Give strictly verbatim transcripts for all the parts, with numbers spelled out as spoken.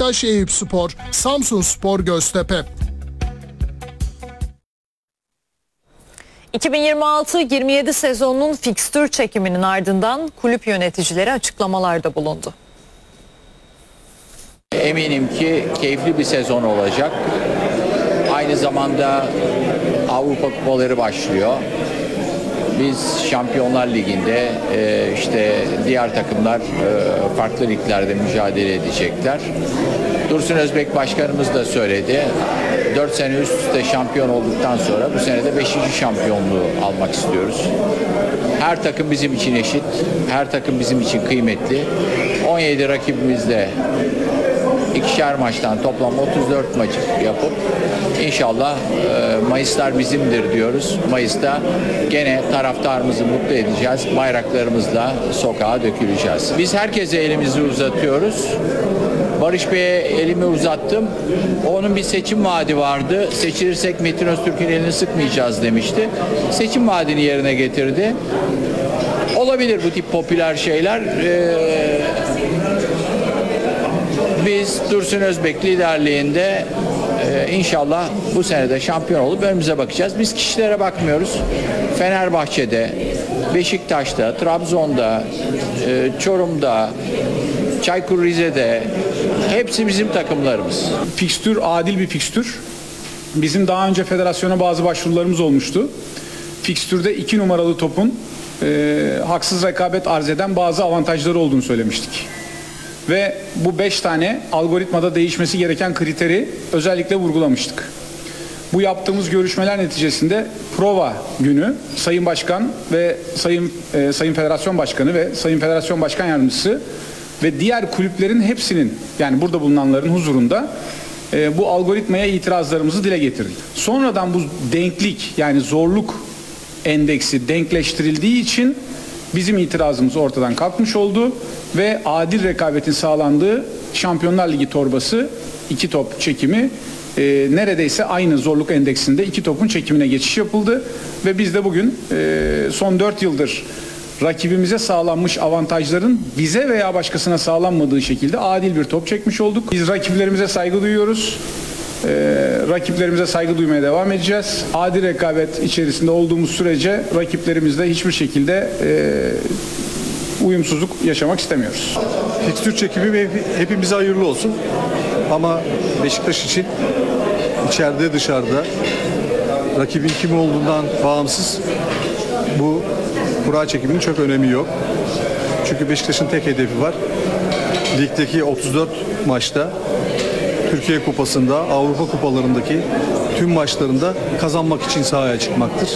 Beşiktaş Eyüpspor, Samsunspor Göztepe. iki bin yirmi altı yirmi yedi sezonunun fikstür çekiminin ardından kulüp yöneticileri açıklamalarda bulundu. Eminim ki keyifli bir sezon olacak. Aynı zamanda Avrupa kupaları başlıyor. Biz Şampiyonlar Ligi'nde işte diğer takımlar farklı liglerde mücadele edecekler. Dursun Özbek Başkanımız da söyledi. dört sene üst üste şampiyon olduktan sonra bu sene de beşinci şampiyonluğu almak istiyoruz. Her takım bizim için eşit. Her takım bizim için kıymetli. on yedi rakibimizle ikişer maçtan toplam otuz dört maç yapıp inşallah Mayıslar bizimdir diyoruz. Mayıs'ta gene taraftarımızı mutlu edeceğiz. Bayraklarımızla sokağa döküleceğiz. Biz herkese elimizi uzatıyoruz. Barış Bey'e elimi uzattım. Onun bir seçim vaadi vardı. Seçilirsek Metin Öztürk'ün elini sıkmayacağız demişti. Seçim vaadini yerine getirdi. Olabilir bu tip popüler şeyler. Ee, biz Dursun Özbek liderliğinde e, inşallah bu sene de şampiyon olup önümüze bakacağız. Biz kişilere bakmıyoruz. Fenerbahçe'de, Beşiktaş'ta, Trabzon'da, e, Çorum'da, Çaykur Rize'de hepsi bizim takımlarımız. Fikstür adil bir fikstür. Bizim daha önce federasyona bazı başvurularımız olmuştu. Fikstürde iki numaralı topun e, haksız rekabet arz eden bazı avantajları olduğunu söylemiştik. Ve bu beş tane algoritmada değişmesi gereken kriteri özellikle vurgulamıştık. Bu yaptığımız görüşmeler neticesinde prova günü Sayın Başkan ve Sayın e, Sayın Federasyon Başkanı ve Sayın Federasyon Başkan Yardımcısı ve diğer kulüplerin hepsinin, yani burada bulunanların huzurunda e, bu algoritmaya itirazlarımızı dile getirdik. Sonradan bu denklik, yani zorluk endeksi denkleştirildiği için bizim itirazımız ortadan kalkmış oldu ve adil rekabetin sağlandığı Şampiyonlar Ligi torbası iki top çekimi e, neredeyse aynı zorluk endeksinde iki topun çekimine geçiş yapıldı ve biz de bugün e, son dört yıldır rakibimize sağlanmış avantajların bize veya başkasına sağlanmadığı şekilde adil bir top çekmiş olduk. Biz rakiplerimize saygı duyuyoruz. Ee, rakiplerimize saygı duymaya devam edeceğiz. Adil rekabet içerisinde olduğumuz sürece rakiplerimizle hiçbir şekilde e, uyumsuzluk yaşamak istemiyoruz. Fikstür çekimi hepimize hayırlı olsun. Ama Beşiktaş için içeride dışarıda rakibin kim olduğundan bağımsız bu kura çekiminin çok önemi yok. Çünkü Beşiktaş'ın tek hedefi var. Ligdeki otuz dört maçta, Türkiye Kupası'nda, Avrupa Kupalarındaki tüm maçlarında kazanmak için sahaya çıkmaktır.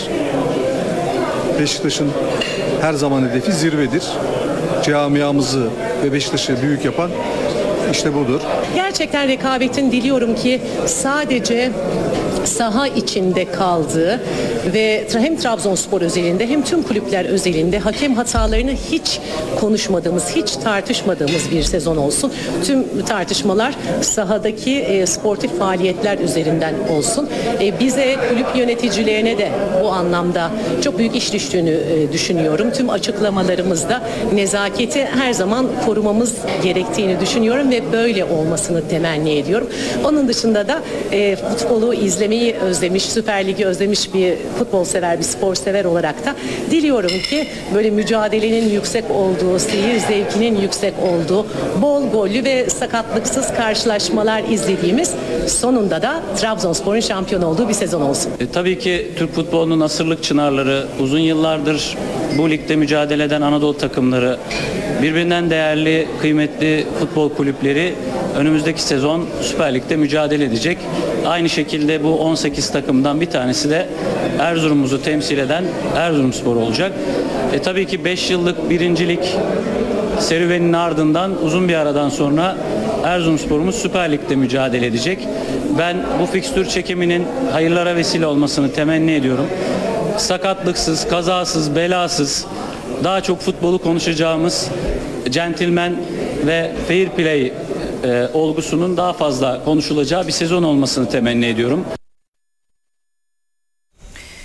Beşiktaş'ın her zaman hedefi zirvedir. Camiamızı ve Beşiktaş'ı büyük yapan işte budur. Gerçekten rekabetin diliyorum ki sadece saha içinde kaldığı ve hem Trabzonspor özelinde hem tüm kulüpler özelinde hakem hatalarını hiç konuşmadığımız, hiç tartışmadığımız bir sezon olsun. Tüm tartışmalar sahadaki e, sportif faaliyetler üzerinden olsun. E, bize, kulüp yöneticilerine de bu anlamda çok büyük iş düştüğünü e, düşünüyorum. Tüm açıklamalarımızda nezaketi her zaman korumamız gerektiğini düşünüyorum ve böyle olmasını temenni ediyorum. Onun dışında da e, futbolu izlemeyi özlemiş, Süper Lig'i özlemiş bir futbol sever, bir spor sever olarak da diliyorum ki böyle mücadelenin yüksek olduğu, seyir zevkinin yüksek olduğu, bol gollü ve sakatlıksız karşılaşmalar izlediğimiz, sonunda da Trabzonspor'un şampiyon olduğu bir sezon olsun. E, tabii ki Türk futbolunun asırlık çınarları, uzun yıllardır bu ligde mücadele eden Anadolu takımları, birbirinden değerli, kıymetli futbol kulüpleri önümüzdeki sezon Süper Lig'de mücadele edecek. Aynı şekilde bu on sekiz takımdan bir tanesi de Erzurum'umuzu temsil eden Erzurumspor olacak. E, tabii ki beş yıllık birincilik serüvenin ardından uzun bir aradan sonra Erzurumspor'umuz Süper Lig'de mücadele edecek. Ben bu fikstür çekiminin hayırlara vesile olmasını temenni ediyorum. Sakatlıksız, kazasız, belasız, daha çok futbolu konuşacağımız centilmen ve fair play e, olgusunun daha fazla konuşulacağı bir sezon olmasını temenni ediyorum.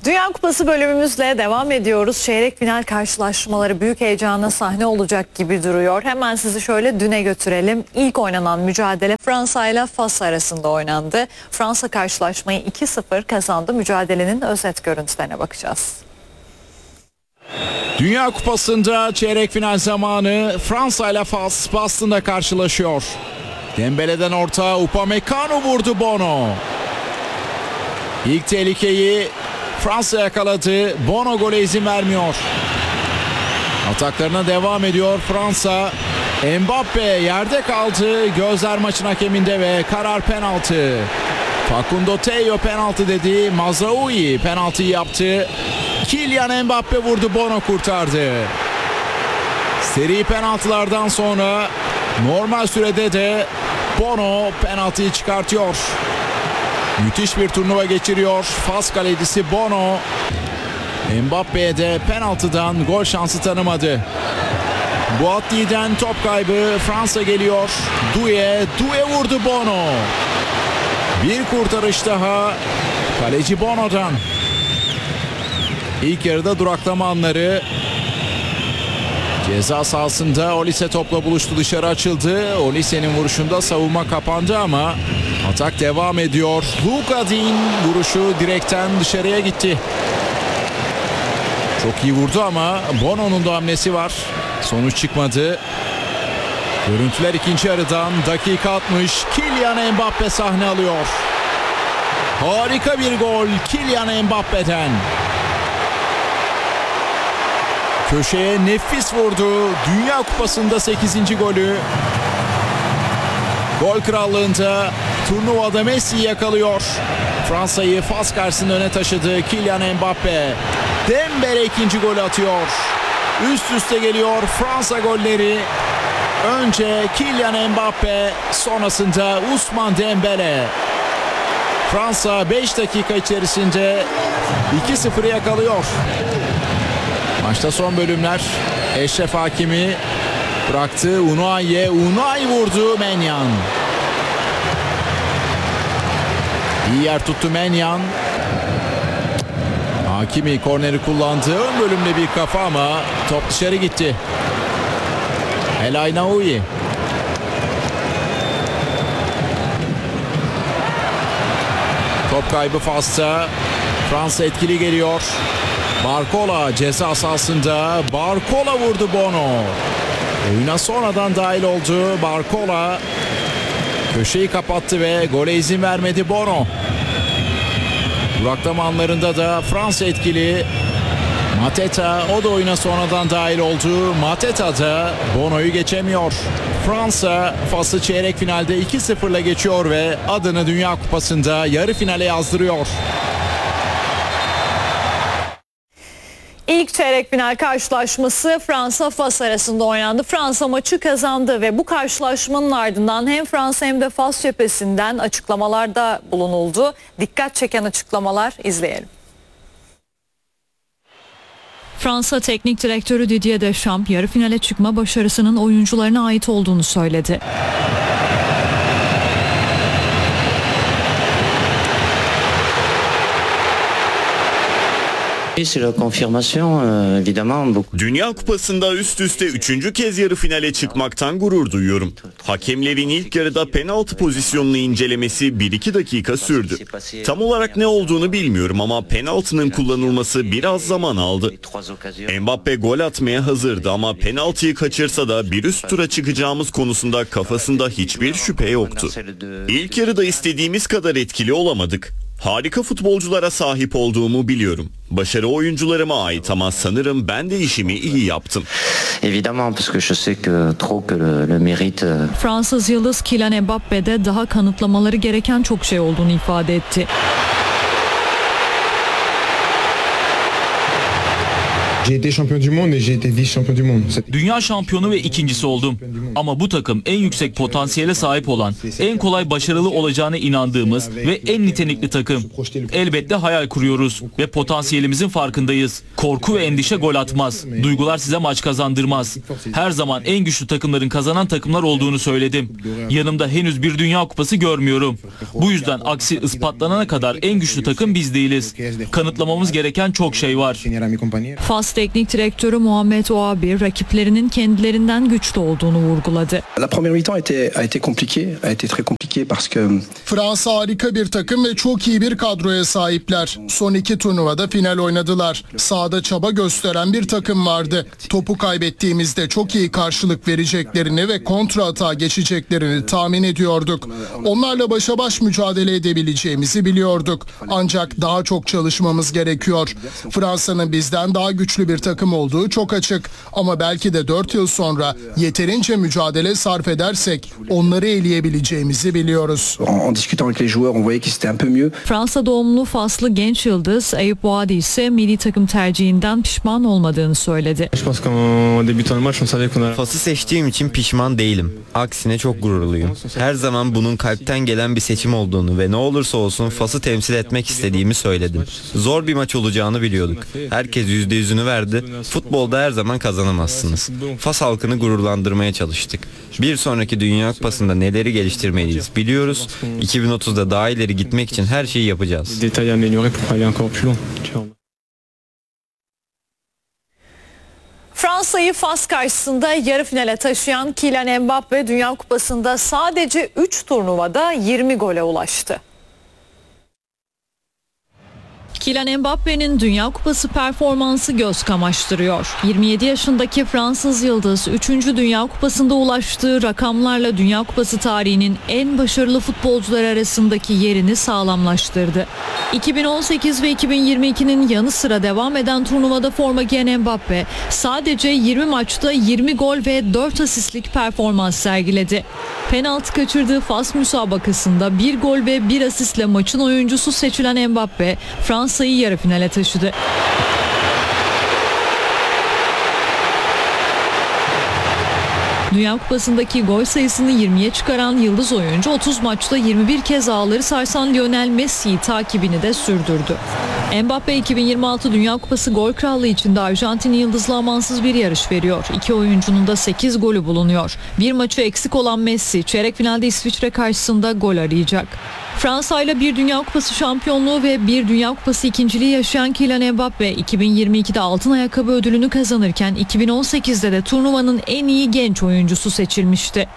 Dünya Kupası bölümümüzle devam ediyoruz. Çeyrek final karşılaşmaları büyük heyecana sahne olacak gibi duruyor. Hemen sizi şöyle düne götürelim. İlk oynanan mücadele Fransa ile Fas arasında oynandı. Fransa karşılaşmayı iki sıfır kazandı. Mücadelenin özet görüntülerine bakacağız. Dünya Kupası'nda çeyrek final zamanı Fransa ile Fas Boston'da karşılaşıyor. Dembele'den orta, Upamecano vurdu, Bono. İlk tehlikeyi Fransa yakaladı. Bono gole izin vermiyor. Ataklarına devam ediyor Fransa. Mbappe yerde kaldı. Gözler maçın hakeminde ve karar penaltı. Facundo Teo penaltı dedi. Mazraoui penaltıyı yaptı. Kylian Mbappe vurdu, Bono kurtardı. Seri penaltılardan sonra normal sürede de Bono penaltıyı çıkartıyor. Müthiş bir turnuva geçiriyor Fas kalecisi Bono. Mbappe'ye de penaltıdan gol şansı tanımadı. Boatly'den top kaybı, Fransa geliyor. Doué, Doué vurdu, Bono. Bir kurtarış daha kaleci Bono'dan. İlk yarıda duraklama anları. Ceza sahasında Olise topla buluştu, dışarı açıldı. Olise'nin vuruşunda savunma kapandı ama atak devam ediyor. Luka Dean vuruşu direkten dışarıya gitti. Çok iyi vurdu ama Bono'nun da hamlesi var. Sonuç çıkmadı. Görüntüler ikinci yarıdan, dakika altmış. Kylian Mbappe sahne alıyor. Harika bir gol Kylian Mbappe'den. Köşeye nefis vurdu. Dünya Kupası'nda sekizinci golü. Gol krallığında turnuvada Messi'yi yakalıyor. Fransa'yı Fas karşısında öne taşıdı Kylian Mbappe. Dembele ikinci golü atıyor. Üst üste geliyor Fransa golleri. Önce Kylian Mbappe, sonrasında Ousmane Dembele. Fransa beş dakika içerisinde iki sıfırı yakalıyor. Maçta son bölümler. Eşref Hakimi bıraktı. Unai'ye. Unai vurdu. Maignan. İyi yer tuttu Maignan. Hakimi korneri kullandı. Ön bölümde bir kafa ama top dışarı gitti. El Aynaoui. Top kaybı Fas'ta. Fransa etkili geliyor. Barcola ceza sahasında. Barcola vurdu, Bono. Oyuna sonradan dahil oldu. Barcola köşeyi kapattı ve gole izin vermedi Bono. Duraklama anlarında da Fransa etkili. Mateta, o da oyuna sonradan dahil oldu. Mateta da Bono'yu geçemiyor. Fransa Fas'ı çeyrek finalde iki sıfırla geçiyor ve adını Dünya Kupası'nda yarı finale yazdırıyor. İlk çeyrek final karşılaşması Fransa-Fas arasında oynandı. Fransa maçı kazandı ve bu karşılaşmanın ardından hem Fransa hem de Fas cephesinden açıklamalarda bulunuldu. Dikkat çeken açıklamalar, izleyelim. Fransa Teknik Direktörü Didier Deschamps yarı finale çıkma başarısının oyuncularına ait olduğunu söyledi. Dünya Kupası'nda üst üste üçüncü kez yarı finale çıkmaktan gurur duyuyorum. Hakemlerin ilk yarıda penaltı pozisyonunu incelemesi bir iki dakika sürdü. Tam olarak ne olduğunu bilmiyorum ama penaltının kullanılması biraz zaman aldı. Mbappe gol atmaya hazırdı ama penaltıyı kaçırsa da bir üst tura çıkacağımız konusunda kafasında hiçbir şüphe yoktu. İlk yarıda istediğimiz kadar etkili olamadık. Harika futbolculara sahip olduğumu biliyorum. Başarı oyuncularıma ait ama sanırım ben de işimi iyi yaptım. Fransız yıldız Kylian Mbappe de daha kanıtlamaları gereken çok şey olduğunu ifade etti. Dünya şampiyonu ve ikincisi oldum. Ama bu takım en yüksek potansiyele sahip olan, en kolay başarılı olacağına inandığımız ve en nitelikli takım. Elbette hayal kuruyoruz ve potansiyelimizin farkındayız. Korku ve endişe gol atmaz. Duygular size maç kazandırmaz. Her zaman en güçlü takımların kazanan takımlar olduğunu söyledim. Yanımda henüz bir Dünya Kupası görmüyorum. Bu yüzden aksi ispatlanana kadar en güçlü takım biz değiliz. Kanıtlamamız gereken çok şey var. Fas Teknik Direktörü Muhammed Ouabi rakiplerinin kendilerinden güçlü olduğunu vurguladı. La première mi-temps a été a été compliquée, a été très compliquée parce que Fransa harika bir takım ve çok iyi bir kadroya sahipler. Son iki turnuvada final oynadılar. Sahada çaba gösteren bir takım vardı. Topu kaybettiğimizde çok iyi karşılık vereceklerini ve kontra atağa geçeceklerini tahmin ediyorduk. Onlarla başa baş mücadele edebileceğimizi biliyorduk. Ancak daha çok çalışmamız gerekiyor. Fransa'nın bizden daha güçlü bir takım olduğu çok açık. Ama belki de dört yıl sonra yeterince mücadele sarf edersek onları eleyebileceğimizi biliyoruz. en discutant avec les joueurs, on voyait que c'était un peu mieux. Fransa doğumlu Faslı genç yıldız Ayub Boadi ise milli takım tercihinden pişman olmadığını söyledi. Fas'ı seçtiğim için pişman değilim. Aksine çok gururluyum. Her zaman bunun kalpten gelen bir seçim olduğunu ve ne olursa olsun Fas'ı temsil etmek istediğimi söyledim. Zor bir maç olacağını biliyorduk. Herkes yüzde yüzünü verdi. Futbolda her zaman kazanamazsınız. Fas halkını gururlandırmaya çalıştık. Bir sonraki Dünya Kupası'nda neleri geliştirmeliyiz biliyoruz. iki bin otuzda daha ileri gitmek için her şeyi yapacağız. Fransa'yı Fas karşısında yarı finale taşıyan Kylian Mbappe Dünya Kupası'nda sadece üç turnuvada yirmi gole ulaştı. Kylian Mbappe'nin Dünya Kupası performansı göz kamaştırıyor. yirmi yedi yaşındaki Fransız yıldız üçüncü Dünya Kupası'nda ulaştığı rakamlarla Dünya Kupası tarihinin en başarılı futbolcular arasındaki yerini sağlamlaştırdı. iki bin on sekiz ve iki bin yirmi ikinin yanı sıra devam eden turnuvada forma giyen Mbappe sadece yirmi maçta yirmi gol ve dört asistlik performans sergiledi. Penaltı kaçırdığı Fas müsabakasında bir gol ve bir asistle maçın oyuncusu seçilen Mbappe Fransa'yı yarı finale taşıdı. Dünya Kupası'ndaki gol sayısını yirmiye çıkaran yıldız oyuncu otuz maçta yirmi bir kez ağları sarsan Lionel Messi'yi takibini de sürdürdü. Mbappe iki bin yirmi altı Dünya Kupası gol krallığı içinde Arjantin yıldızlı amansız bir yarış veriyor. İki oyuncunun da sekiz golü bulunuyor. Bir maçı eksik olan Messi çeyrek finalde İsviçre karşısında gol arayacak. Fransa ile bir Dünya Kupası şampiyonluğu ve bir Dünya Kupası ikinciliği yaşayan Kylian Mbappe iki bin yirmi ikide altın ayakkabı ödülünü kazanırken iki bin on sekizde de turnuvanın en iyi genç oyuncusu seçilmişti.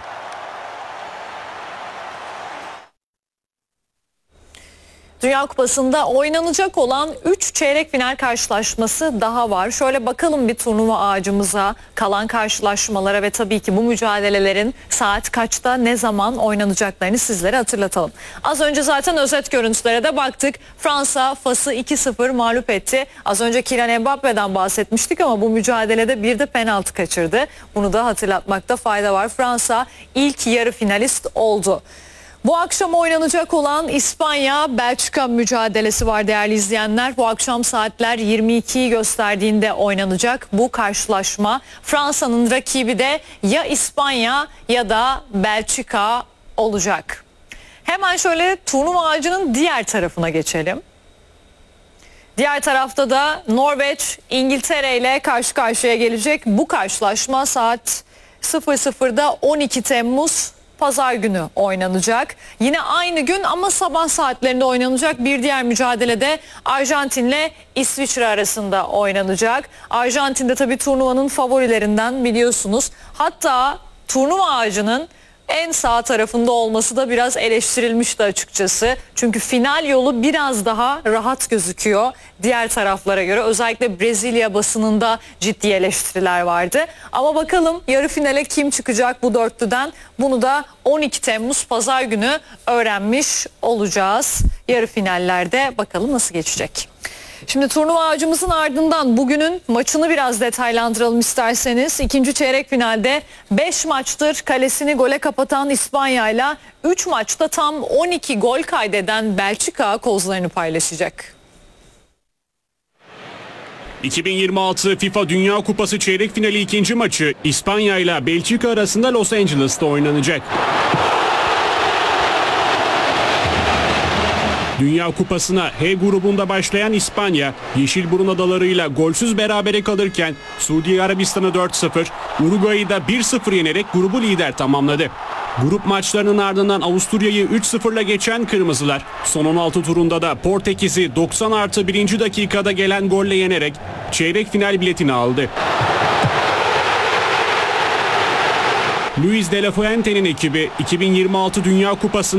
Dünya Kupası'nda oynanacak olan üç çeyrek final karşılaşması daha var. Şöyle bakalım bir turnuva ağacımıza, kalan karşılaşmalara ve tabii ki bu mücadelelerin saat kaçta ne zaman oynanacaklarını sizlere hatırlatalım. Az önce zaten özet görüntülere de baktık. Fransa Fas'ı iki sıfır mağlup etti. Az önce Kylian Mbappe'den bahsetmiştik ama bu mücadelede bir de penaltı kaçırdı. Bunu da hatırlatmakta fayda var. Fransa ilk yarı finalist oldu. Bu akşam oynanacak olan İspanya-Belçika mücadelesi var değerli izleyenler. Bu akşam saatler yirmi ikiyi gösterdiğinde oynanacak bu karşılaşma. Fransa'nın rakibi de ya İspanya ya da Belçika olacak. Hemen şöyle turnuva ağacının diğer tarafına geçelim. Diğer tarafta da Norveç İngiltere ile karşı karşıya gelecek. Bu karşılaşma saat sıfır sıfırda on iki Temmuz Pazar günü oynanacak. Yine aynı gün ama sabah saatlerinde oynanacak bir diğer mücadelede Arjantin'le İsviçre arasında oynanacak. Arjantin'de tabii turnuvanın favorilerinden biliyorsunuz. Hatta turnuva ağacının en sağ tarafında olması da biraz eleştirilmişti açıkçası. Çünkü final yolu biraz daha rahat gözüküyor diğer taraflara göre. Özellikle Brezilya basınında ciddi eleştiriler vardı. Ama bakalım yarı finale kim çıkacak bu dörtlüden? Bunu da on iki Temmuz Pazar günü öğrenmiş olacağız. Yarı finallerde bakalım nasıl geçecek. Şimdi turnuva ağacımızın ardından bugünün maçını biraz detaylandıralım isterseniz. İkinci çeyrek finalde beş maçtır kalesini gole kapatan İspanya ile üç maçta tam on iki gol kaydeden Belçika kozlarını paylaşacak. iki bin yirmi altı FIFA Dünya Kupası çeyrek finali ikinci maçı İspanya ile Belçika arasında Los Angeles'ta oynanacak. Dünya Kupası'na H grubunda başlayan İspanya, Yeşilburun adalarıyla golsüz berabere kalırken Suudi Arabistan'ı dört sıfır, Uruguay'ı da bir sıfır yenerek grubu lider tamamladı. Grup maçlarının ardından Avusturya'yı üç sıfırla geçen Kırmızılar, son on altı turunda da Portekiz'i doksan artı birinci dakikada gelen golle yenerek çeyrek final biletini aldı. Luis de la Fuente'nin ekibi iki bin yirmi altı Dünya Kupası'nda